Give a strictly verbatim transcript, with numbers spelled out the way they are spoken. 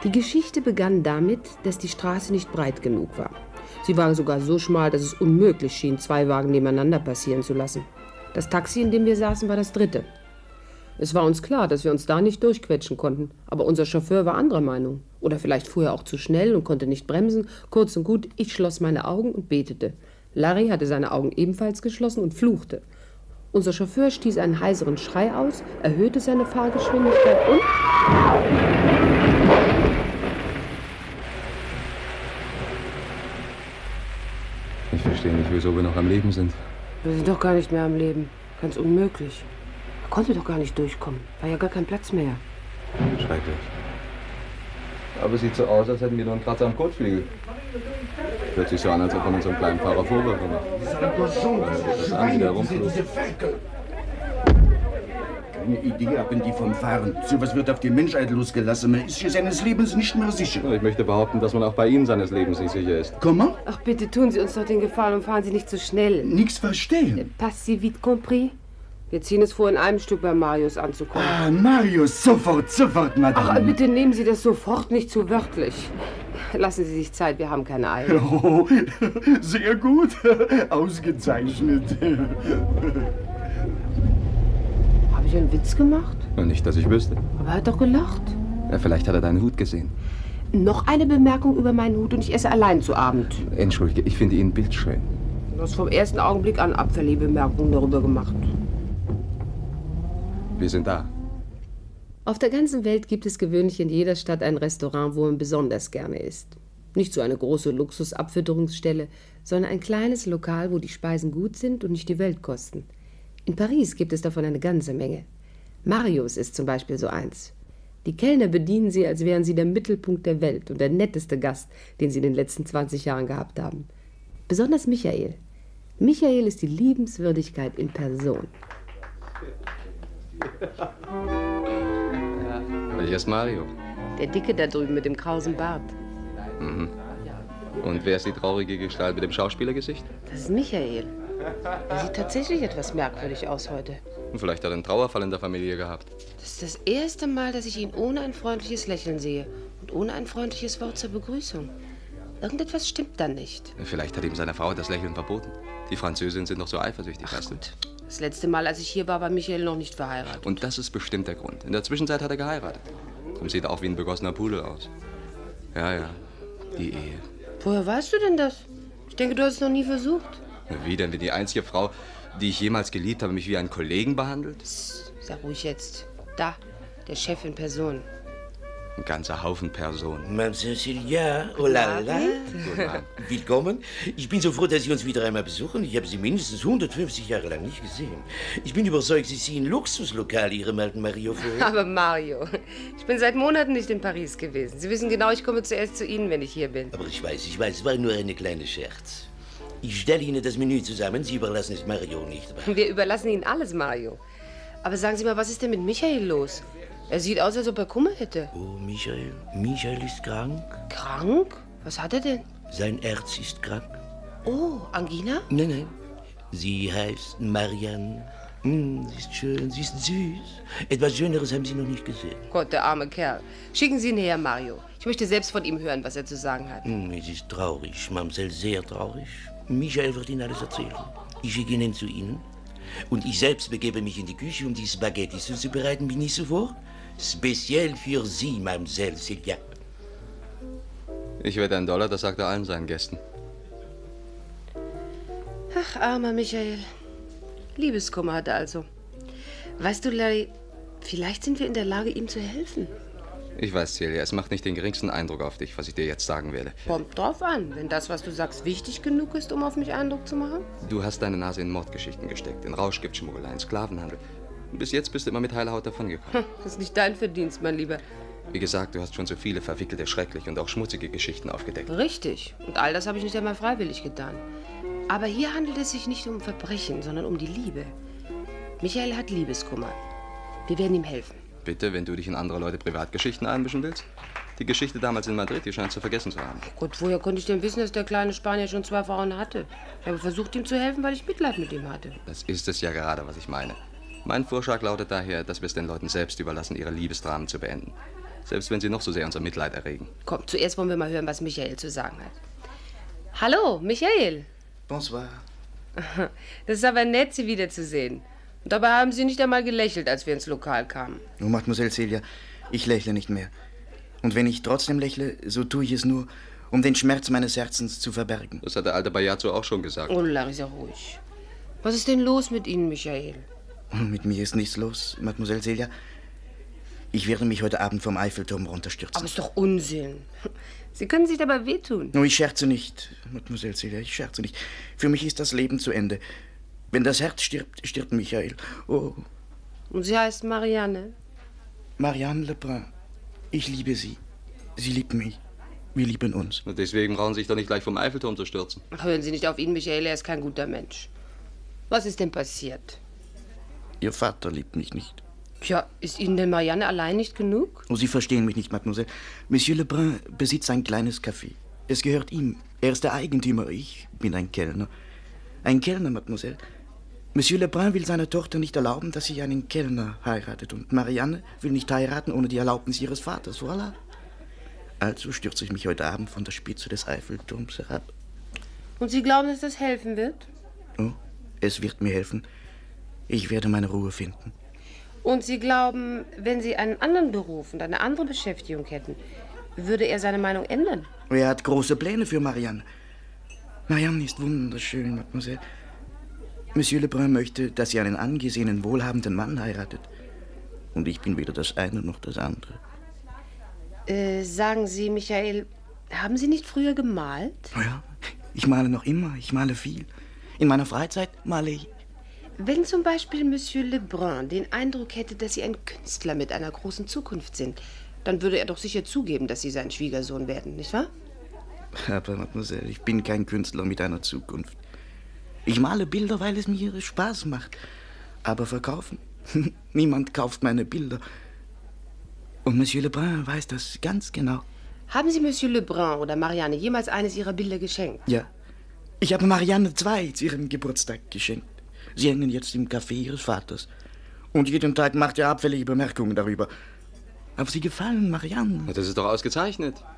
Die Geschichte begann damit, dass die Straße nicht breit genug war. Sie war sogar so schmal, dass es unmöglich schien, zwei Wagen nebeneinander passieren zu lassen. Das Taxi, in dem wir saßen, war das dritte. Es war uns klar, dass wir uns da nicht durchquetschen konnten, aber unser Chauffeur war anderer Meinung. Oder vielleicht fuhr er auch zu schnell und konnte nicht bremsen. Kurz und gut, ich schloss meine Augen und betete. Larry hatte seine Augen ebenfalls geschlossen und fluchte. Unser Chauffeur stieß einen heiseren Schrei aus, erhöhte seine Fahrgeschwindigkeit und... Ich verstehe nicht, wieso wir noch am Leben sind. Wir sind doch gar nicht mehr am Leben. Ganz unmöglich. Er konnte doch gar nicht durchkommen. War ja gar kein Platz mehr. Schrecklich. Aber es sieht so aus, als hätten wir nur einen Kratzer am Kotflügel. Hört sich so an, als ob man uns so einen kleinen Fahrer Vorwürfe macht. Das an, wie der rumflog. Keine Idee haben die vom Fahren. So was wird auf die Menschheit losgelassen. Man ist hier seines Lebens nicht mehr sicher. Ich möchte behaupten, dass man auch bei Ihnen seines Lebens nicht sicher ist. Comment? Ach, bitte tun Sie uns doch den Gefallen und fahren Sie nicht zu schnell. Nix verstehen. Pas si vite compris? Wir ziehen es vor, in einem Stück bei Marius anzukommen. Ah, Marius, sofort, sofort, Madame. Ach, bitte nehmen Sie das sofort nicht zu wörtlich. Lassen Sie sich Zeit, wir haben keine Eile. Oh, sehr gut. Ausgezeichnet. Habe ich einen Witz gemacht? Nicht, dass ich wüsste. Aber er hat doch gelacht. Ja, vielleicht hat er deinen Hut gesehen. Noch eine Bemerkung über meinen Hut und ich esse allein zu Abend. Entschuldige, ich finde Ihnen bildschön. Du hast vom ersten Augenblick an abfällige Bemerkungen darüber gemacht. Wir sind da. Auf der ganzen Welt gibt es gewöhnlich in jeder Stadt ein Restaurant, wo man besonders gerne isst. Nicht so eine große Luxusabfütterungsstelle, sondern ein kleines Lokal, wo die Speisen gut sind und nicht die Welt kosten. In Paris gibt es davon eine ganze Menge. Marius ist zum Beispiel so eins. Die Kellner bedienen sie, als wären sie der Mittelpunkt der Welt und der netteste Gast, den sie in den letzten zwanzig Jahren gehabt haben. Besonders Michael. Michael ist die Liebenswürdigkeit in Person. Welcher ist Mario? Der Dicke da drüben mit dem krausen Bart. Mhm. Und wer ist die traurige Gestalt mit dem Schauspielergesicht? Das ist Michael. Er sieht tatsächlich etwas merkwürdig aus heute. Und vielleicht hat er einen Trauerfall in der Familie gehabt. Das ist das erste Mal, dass ich ihn ohne ein freundliches Lächeln sehe und ohne ein freundliches Wort zur Begrüßung. Irgendetwas stimmt dann nicht. Vielleicht hat ihm seine Frau das Lächeln verboten. Die Französinnen sind doch so eifersüchtig, Ach, weißt du? gut. Das letzte Mal, als ich hier war, war Michael noch nicht verheiratet. Und das ist bestimmt der Grund. In der Zwischenzeit hat er geheiratet. Und sieht auch wie ein begossener Pudel aus. Ja, ja, die Ehe. Woher weißt du denn das? Ich denke, du hast es noch nie versucht. Wie denn, wenn die einzige Frau, die ich jemals geliebt habe, mich wie einen Kollegen behandelt? Psst, sag ruhig jetzt. Da, der Chef in Person. Ein ganzer Haufen Personen. Madame Cecilia, oh la la. Willkommen. Ich bin so froh, dass Sie uns wieder einmal besuchen. Ich habe Sie mindestens hundertfünfzig Jahre lang nicht gesehen. Ich bin überzeugt, Sie ziehen Luxuslokal Ihrem alten Mario vor. Aber Mario, ich bin seit Monaten nicht in Paris gewesen. Sie wissen genau, ich komme zuerst zu Ihnen, wenn ich hier bin. Aber ich weiß, ich weiß, es war nur eine kleine Scherz. Ich stelle Ihnen das Menü zusammen, Sie überlassen es Mario nicht. Wir überlassen Ihnen alles, Mario. Aber sagen Sie mal, was ist denn mit Michael los? Er sieht aus, als ob er Kummer hätte. Oh, Michael, Michael ist krank. Krank? Was hat er denn? Sein Herz ist krank. Oh, Angina? Nein, nein. Sie heißt Marianne. Mm, sie ist schön, sie ist süß. Etwas Schöneres haben Sie noch nicht gesehen. Gott, der arme Kerl. Schicken Sie ihn her, Mario. Ich möchte selbst von ihm hören, was er zu sagen hat. Mm, es ist traurig, Mamsell, sehr traurig. Michael wird Ihnen alles erzählen. Ich schicke ihn zu Ihnen. Und ich selbst begebe mich in die Küche, um die Spaghetti zuzubereiten. Bin ich so vor? Speziell für Sie, Mamsell Sylvia. Ich wette einen Dollar, das sagt er allen seinen Gästen. Ach, armer Michael. Liebeskummer hat er also. Weißt du, Larry, vielleicht sind wir in der Lage, ihm zu helfen. Ich weiß, Celia, es macht nicht den geringsten Eindruck auf dich, was ich dir jetzt sagen werde. Kommt drauf an, wenn das, was du sagst, wichtig genug ist, um auf mich Eindruck zu machen. Du hast deine Nase in Mordgeschichten gesteckt, in Rauschgiftschmuggel, in Sklavenhandel. Bis jetzt bist du immer mit heiler Haut davongekommen. Das ist nicht dein Verdienst, mein Lieber. Wie gesagt, du hast schon so viele verwickelte, schreckliche und auch schmutzige Geschichten aufgedeckt. Richtig. Und all das habe ich nicht einmal freiwillig getan. Aber hier handelt es sich nicht um Verbrechen, sondern um die Liebe. Michael hat Liebeskummer. Wir werden ihm helfen. Bitte, wenn du dich in andere Leute Privatgeschichten einmischen willst? Die Geschichte damals in Madrid, die scheint zu vergessen zu haben. Gott, woher konnte ich denn wissen, dass der kleine Spanier schon zwei Frauen hatte? Ich habe versucht, ihm zu helfen, weil ich Mitleid mit ihm hatte. Das ist es ja gerade, was ich meine. Mein Vorschlag lautet daher, dass wir es den Leuten selbst überlassen, ihre Liebesdramen zu beenden. Selbst wenn sie noch so sehr unser Mitleid erregen. Komm, zuerst wollen wir mal hören, was Michael zu sagen hat. Hallo, Michael. Bonsoir. Das ist aber nett, Sie wiederzusehen. Und dabei haben Sie nicht einmal gelächelt, als wir ins Lokal kamen. Oh, Mademoiselle Celia, ich lächle nicht mehr. Und wenn ich trotzdem lächle, so tue ich es nur, um den Schmerz meines Herzens zu verbergen. Das hat der alte Bajazzo auch schon gesagt. Oh, Larissa, ruhig. Was ist denn los mit Ihnen, Michael? Mit mir ist nichts los, Mademoiselle Celia. Ich werde mich heute Abend vom Eiffelturm runterstürzen. Aber ist doch Unsinn. Sie können sich dabei wehtun. Oh, ich scherze nicht, Mademoiselle Celia, ich scherze nicht. Für mich ist das Leben zu Ende. Wenn das Herz stirbt, stirbt Michael. Oh. Und sie heißt Marianne? Marianne Lebrun. Ich liebe sie. Sie liebt mich. Wir lieben uns. Und deswegen brauchen Sie sich doch nicht gleich vom Eiffelturm zu stürzen. Ach, hören Sie nicht auf ihn, Michael, er ist kein guter Mensch. Was ist denn passiert? Ihr Vater liebt mich nicht. Tja, ist Ihnen denn Marianne allein nicht genug? Oh, Sie verstehen mich nicht, Mademoiselle. Monsieur Lebrun besitzt ein kleines Café. Es gehört ihm. Er ist der Eigentümer. Ich bin ein Kellner. Ein Kellner, Mademoiselle. Monsieur Lebrun will seiner Tochter nicht erlauben, dass sie einen Kellner heiratet. Und Marianne will nicht heiraten ohne die Erlaubnis ihres Vaters. Voilà. Also stürze ich mich heute Abend von der Spitze des Eiffelturms herab. Und Sie glauben, dass das helfen wird? Oh, es wird mir helfen. Ich werde meine Ruhe finden. Und Sie glauben, wenn Sie einen anderen Beruf und eine andere Beschäftigung hätten, würde er seine Meinung ändern? Er hat große Pläne für Marianne. Marianne ist wunderschön, Mademoiselle. Monsieur Lebrun möchte, dass sie einen angesehenen, wohlhabenden Mann heiratet. Und ich bin weder das eine noch das andere. Äh, sagen Sie, Michael, haben Sie nicht früher gemalt? Oh ja, ich male noch immer, ich male viel. In meiner Freizeit male ich. Wenn zum Beispiel Monsieur Lebrun den Eindruck hätte, dass Sie ein Künstler mit einer großen Zukunft sind, dann würde er doch sicher zugeben, dass Sie sein Schwiegersohn werden, nicht wahr? Aber, Mademoiselle, ich bin kein Künstler mit einer Zukunft. Ich male Bilder, weil es mir Spaß macht. Aber verkaufen? Niemand kauft meine Bilder. Und Monsieur Lebrun weiß das ganz genau. Haben Sie Monsieur Lebrun oder Marianne jemals eines Ihrer Bilder geschenkt? Ja. Ich habe Marianne zwei zu ihrem Geburtstag geschenkt. Sie hängen jetzt im Café ihres Vaters. Und jeden Tag macht er abfällige Bemerkungen darüber. Aber sie gefallen Marianne. Das ist doch ausgezeichnet.